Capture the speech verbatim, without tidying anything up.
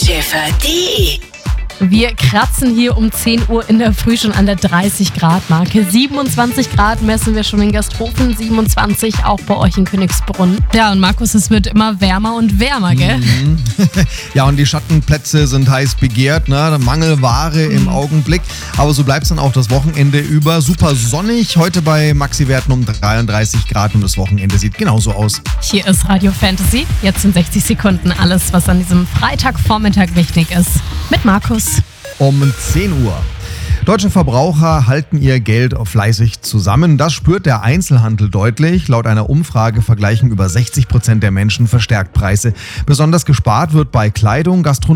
Schäfer punkt de. Wir kratzen hier um zehn Uhr in der Früh schon an der dreißig Grad Marke. siebenundzwanzig Grad messen wir schon in Gasthofen, siebenundzwanzig auch bei euch in Königsbrunn. Ja, und Markus, es wird immer wärmer und wärmer, gell? Mhm. Ja, und die Schattenplätze sind heiß begehrt, ne? Mangelware mhm. im Augenblick. Aber so bleibt es dann auch das Wochenende über. Super sonnig, heute bei Maxi-Werten um dreiunddreißig Grad und das Wochenende sieht genauso aus. Hier ist Radio Fantasy. Jetzt in sechzig Sekunden alles, was an diesem Freitagvormittag wichtig ist. Mit Markus. Um zehn Uhr. Deutsche Verbraucher halten ihr Geld fleißig zusammen. Das spürt der Einzelhandel deutlich. Laut einer Umfrage vergleichen über sechzig Prozent der Menschen Verstärkt Preise. Besonders gespart wird bei Kleidung, Gastronomie